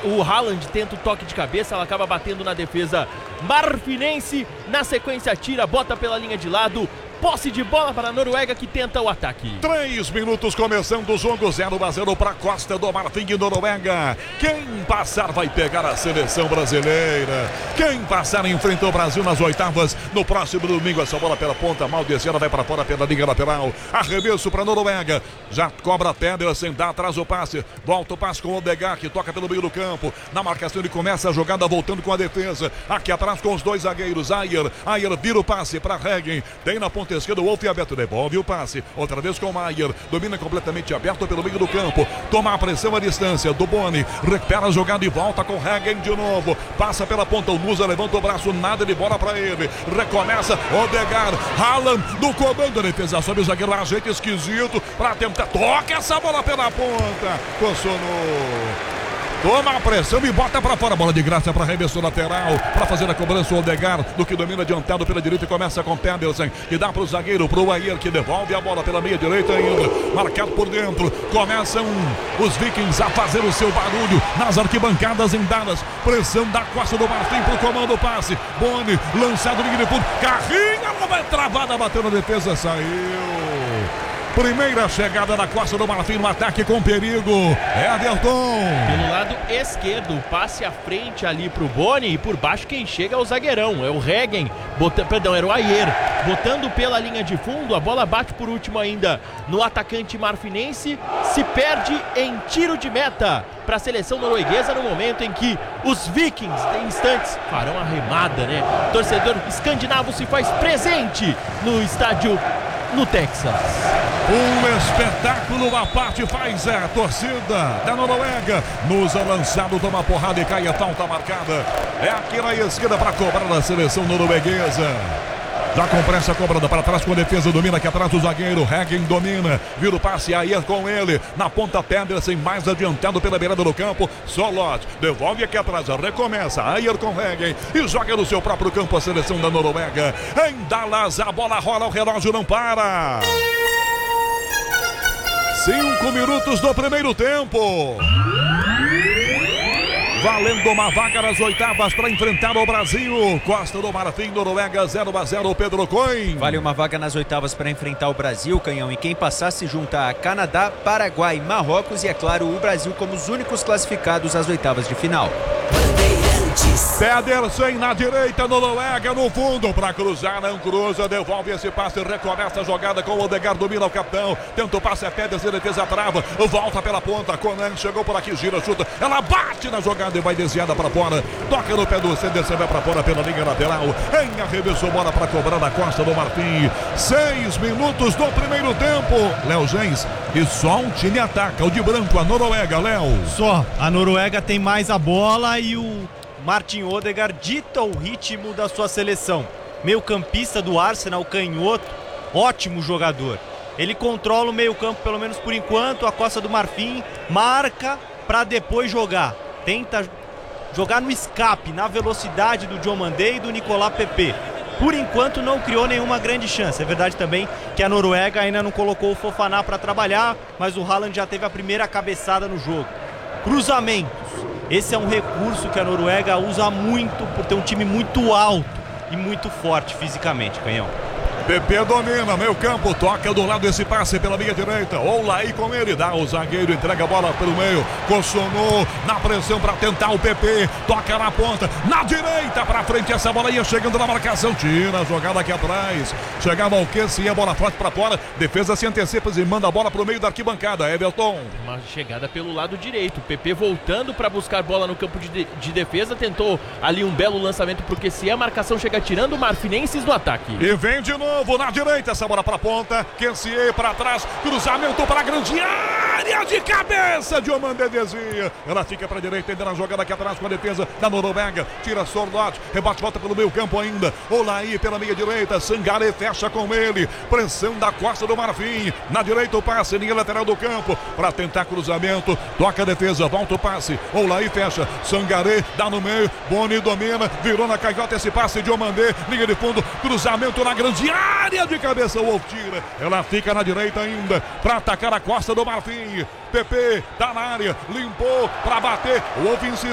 o Haaland tenta o toque de cabeça, ela acaba batendo na defesa marfinense. Na sequência tira, bota pela linha de lado. Posse de bola para a Noruega, que tenta o ataque. 3 minutos começando o jogo, 0-0 para Costa do Marfim e Noruega. Quem passar vai pegar a seleção brasileira. Quem passar enfrenta o Brasil nas oitavas no próximo domingo. Essa bola pela ponta, mal descida, vai para fora pela linha lateral. Arremesso para a Noruega. Já cobra a pedra, sem dar atrás o passe. Volta o passe com o Odegaard, que toca pelo meio do campo. Na marcação ele começa a jogada voltando com a defesa. Aqui atrás com os dois zagueiros. Ayer vira o passe para Hegen. Tem na ponta esquerda o Wolf aberto, devolve o passe. Outra vez com o Maier. Domina completamente aberto pelo meio do campo. Toma a pressão à distância do Boni. Recupera a jogada e volta com Hegen de novo. Passa pela ponta, o Musa levanta o braço, nada de bola para ele. Recomeça Odegaard. Haaland no comando. A defesa sobe o zagueiro, ajeita esquisito para tentar. Toca essa bola pela ponta. Funcionou. Toma a pressão e bota para fora. Bola de graça para arremesso lateral. Para fazer a cobrança o Odegaard, do que domina adiantado pela direita e começa com Pedersen. Que dá para o zagueiro, para o Ayer, que devolve a bola pela meia direita ainda. Marcado por dentro. Começam os Vikings a fazer o seu barulho nas arquibancadas em Dallas. Pressão da Costa do Marfim para o comando passe. Boni, lançado no de fundo. Carrinha, uma travada, bateu na defesa, saiu. Primeira chegada da Costa do Marfim no ataque com perigo. Everton. Pelo lado esquerdo, passe à frente ali pro Boni e por baixo quem chega é o zagueirão, é o Hegen. Era o Ayer. Botando pela linha de fundo, a bola bate por último ainda no atacante marfinense. Se perde em tiro de meta para a seleção norueguesa no momento em que os Vikings, em instantes, farão a remada, né? O torcedor escandinavo se faz presente no estádio no Texas. Um espetáculo à parte faz a torcida da Noruega. Musa lançado, toma porrada e cai a falta marcada. É aqui na esquerda para cobrar a seleção norueguesa. Já com pressa cobrada para trás com a defesa, domina aqui atrás o zagueiro, Hegen domina, vira o passe, Ayer com ele, na ponta Pedersen, mais adiantado pela beirada do campo, Solot, devolve aqui atrás, recomeça, Ayer com Hegen e joga no seu próprio campo a seleção da Noruega. Em Dallas, a bola rola, o relógio não para. 5 minutos do primeiro tempo. Valendo uma vaga nas oitavas para enfrentar o Brasil. Costa do Marfim, Noruega 0-0, Pedro Coin. Vale uma vaga nas oitavas para enfrentar o Brasil, Canhão. E quem passar se junta a Canadá, Paraguai, Marrocos e, é claro, o Brasil como os únicos classificados às oitavas de final. Pedersen na direita, Noruega no fundo para cruzar, não cruza, devolve esse passe, recomeça a jogada com o Odegaard, domina o capitão, tenta o passe, Pedersen, defesa trava, volta pela ponta, Conan chegou por aqui, gira, chuta, ela bate na jogada e vai desviada para fora, toca no pé do Senderson, vai para fora pela linha lateral, em arremesso, bola para cobrar na Costa do Marfim. 6 minutos do primeiro tempo, Léo Gens, e só um time ataca, o de branco, a Noruega, Léo. Só, a Noruega tem mais a bola e o Martin Odegaard dita o ritmo da sua seleção. Meio campista do Arsenal, canhoto, ótimo jogador. Ele controla o meio campo, pelo menos por enquanto. A Costa do Marfim marca para depois jogar. Tenta jogar no escape, na velocidade do Diomandé e do Nicolas Pepe. Por enquanto não criou nenhuma grande chance. É verdade também que a Noruega ainda não colocou o Fofana para trabalhar, mas o Haaland já teve a primeira cabeçada no jogo. Cruzamentos. Esse é um recurso que a Noruega usa muito por ter um time muito alto e muito forte fisicamente, Canhão. Pepe domina, meio campo, toca do lado esse passe pela minha direita, Oulaí com ele, dá o zagueiro, entrega a bola pelo meio, Coçonou na pressão para tentar o Pepe, toca na ponta, na direita para frente, essa bola ia chegando na marcação, tira a jogada aqui atrás, chegava o que, se a bola forte para fora, defesa se antecipa e manda a bola pro meio da arquibancada, Everton. Uma chegada pelo lado direito, Pepe voltando para buscar bola no campo de defesa, tentou ali um belo lançamento porque se a marcação chega tirando, Marfinenses no ataque. E vem de novo na direita, essa bola para ponta, Kensie para trás, cruzamento para a grande área de cabeça, Diomandé desvia, ela fica para a direita, ainda na jogada aqui atrás com a defesa da Noruega, tira Sorlot, rebate, volta pelo meio campo ainda, Oulaí pela meia direita, Sangaré fecha com ele, pressão da Costa do Marfim, na direita o passe, linha lateral do campo, para tentar cruzamento, toca a defesa, volta o passe, Oulaí fecha, Sangaré dá no meio, Boni domina, virou na canhota esse passe, Diomandé, linha de fundo, cruzamento na grande área de cabeça, o Wolf tira, ela fica na direita ainda, para atacar a Costa do Marfim, Pepe tá na área, limpou para bater, o Wolf insiste.